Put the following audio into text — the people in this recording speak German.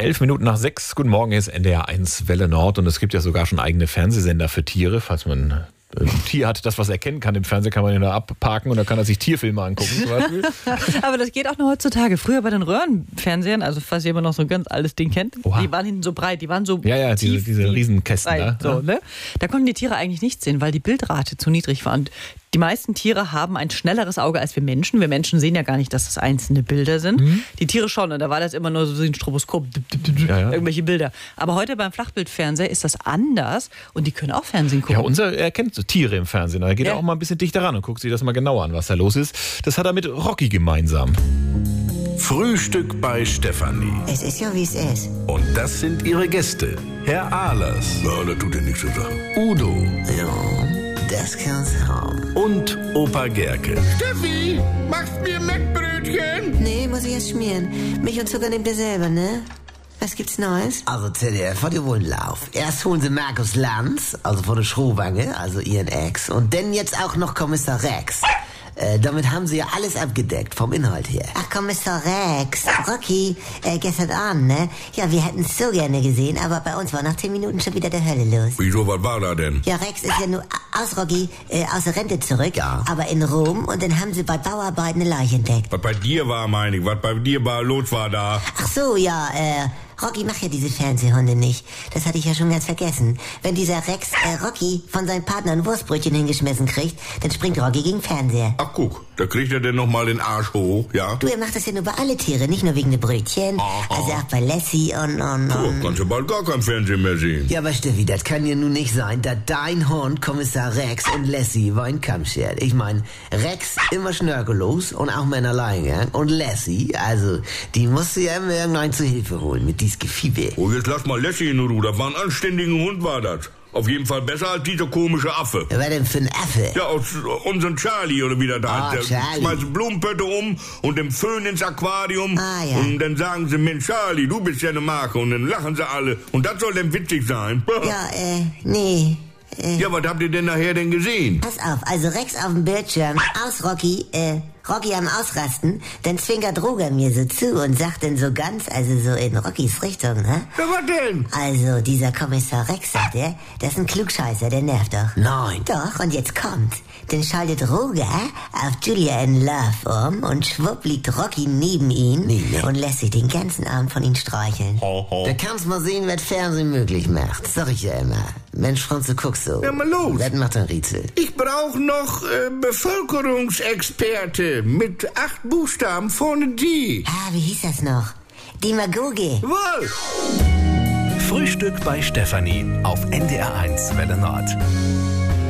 11:11. Guten Morgen, hier ist NDR 1 Welle Nord und es gibt ja sogar schon eigene Fernsehsender für Tiere, falls man ein Tier hat, das was erkennen kann. Im Fernsehen kann man ihn da abparken und dann kann er sich Tierfilme angucken zum Beispiel. Aber das geht auch noch heutzutage. Früher bei den Röhrenfernsehern, also falls jemand noch so ein ganz altes Ding kennt, die waren hinten so breit, die waren so ja, tief, diese Riesenkästen breit, da. so, ne? Da konnten die Tiere eigentlich nichts sehen, weil die Bildrate zu niedrig war. Und die meisten Tiere haben ein schnelleres Auge als wir Menschen. Wir Menschen sehen ja gar nicht, dass das einzelne Bilder sind. Die Tiere schon. Und da war das immer nur so ein Stroboskop. Irgendwelche Bilder. Aber heute beim Flachbildfernseher ist das anders. Und die können auch Fernsehen gucken. Ja, unser erkennt so Tiere im Fernsehen. Da geht er auch mal ein bisschen dichter ran und guckt sich das mal genauer an, was da los ist. Das hat er mit Rocky gemeinsam. Frühstück bei Stefanie. Es ist ja, wie es ist. Und das sind ihre Gäste. Herr Ahlers. Ja, das tut ja nichts zu sagen. Udo. Ja, das kann's haben. Und Opa Gerke. Steffi, machst mir Mettbrötchen? Nee, muss ich erst schmieren. Milch und Zucker nehmt ihr selber, ne? Was gibt's Neues? Also ZDF hat ja wohl einen Lauf. Erst holen sie Markus Lanz, also von der Schrohwange, also ihren Ex, und dann jetzt auch noch Kommissar Rex. Damit haben sie ja alles abgedeckt, vom Inhalt her. Ach, Kommissar Rex. Rocky, gestern Abend, ne? Ja, wir hätten es so gerne gesehen, aber bei uns war nach 10 Minuten schon wieder der Hölle los. Wieso, was war da denn? Ja, Rex ist ja nur aus Rocky, aus der Rente zurück, Ja. aber in Rom, und dann haben sie bei Bauarbeiten eine Leiche entdeckt. Was bei dir war, meine ich. Was bei dir los war da. Ach so, ja, Rocky macht ja diese Fernsehhunde nicht. Das hatte ich ja schon ganz vergessen. Wenn dieser Rex Rocky von seinem Partner ein Wurstbrötchen hingeschmissen kriegt, dann springt Rocky gegen Fernseher. Ach, guck. Da kriegt er denn noch mal den Arsch hoch, ja? Du, er macht das ja nur bei alle Tiere, nicht nur wegen der Brötchen. Also auch bei Lassie und... Kannst du bald gar kein Fernsehen mehr sehen. Ja, aber Steffi, das kann ja nun nicht sein, dass dein Hund Kommissar Rex und Lassie über einen Kamm schert. Ich meine, Rex immer schnörkellos und auch Männer Alleingang. Und Lassie, also, die musste ja immer irgendeinen zu Hilfe holen mit dies Gefiebe. Oh, jetzt lass mal Lassie in Ruhe. Das war ein anständiger Hund, war das. Auf jeden Fall besser als dieser komische Affe. Was denn für ein Affe? Ja, aus unserem Charlie oder wie der da Ah, der Charlie. schmeißt Blumenpötte um und den Föhn ins Aquarium. Ah, ja. Und dann sagen sie, Mensch, Charlie, du bist ja eine Marke. Und dann lachen sie alle. Und das soll denn witzig sein. Ja, nee. Ja, was habt ihr denn nachher denn gesehen? Pass auf, also Rex auf dem Bildschirm, aus Rocky am Ausrasten, dann zwinkert Roger mir so zu und sagt dann so ganz, also so in Rockys Richtung, ne? Ja, was denn? Also, dieser Kommissar Rex, sagt er, das ist ein Klugscheißer, der nervt doch. Nein. Doch, und jetzt kommt. Dann schaltet Roger auf Julia in Love um und schwupp liegt Rocky neben ihn Nee. und lässt sich den ganzen Abend von ihm streicheln. Da kannst mal sehen, was Fernsehen möglich macht. Sag ich ja immer. Mensch, Franz, du guckst so. Ja, mal los. Das macht ein Rätsel. Ich brauche noch Bevölkerungsexperte mit 8 Buchstaben vorne die. Ah, wie hieß das noch? Demagoge. Wohl. Frühstück bei Stefanie auf NDR 1 Welle Nord.